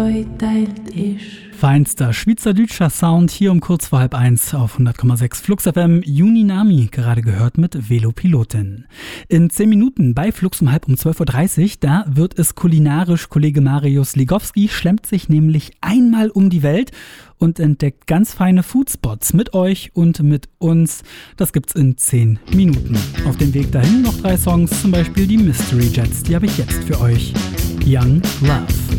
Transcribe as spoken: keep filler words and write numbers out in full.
Teilt ist. Feinster schweizerdeutscher Sound hier um kurz vor halb eins auf hundert Komma sechs Flux F M. Juninami, gerade gehört mit Velopilotin. In zehn Minuten bei Flux um halb um zwölf Uhr dreißig, da wird es kulinarisch. Kollege Marius Ligowski schlemmt sich nämlich einmal um die Welt und entdeckt ganz feine Foodspots mit euch und mit uns. Das gibt's in zehn Minuten. Auf dem Weg dahin noch drei Songs, zum Beispiel die Mystery Jets, die habe ich jetzt für euch. Young Love.